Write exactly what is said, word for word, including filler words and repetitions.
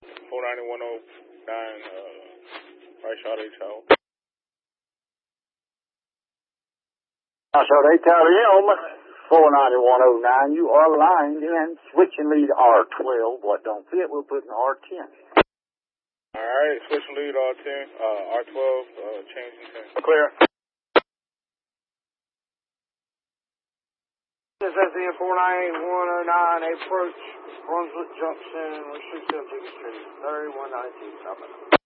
four ninety-one oh nine, uh, right shot H L. So they tell him, four ninety-one oh nine, you are lined in, switching lead R twelve. What don't fit, we'll put in R ten. Alright, switching lead R ten, uh, R twelve, uh, changing ten. Clear. This is the four ninety-one oh nine, approach Brunswick Junction, Street seventeen Street, thirty-one ninety-two, South.